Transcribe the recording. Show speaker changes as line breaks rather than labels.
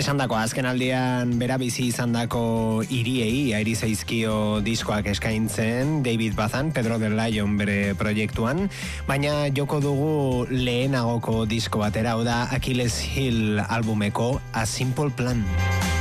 Esan dako, azken aldian bera bizi izandako hiriei ari zaizkio diskoak eskaintzen David Bazan, Pedro del Lion bere proiektuan, baina joko dugu lehenagoko disko batera, hau da Achilles Heel albumeko A Simple Plan.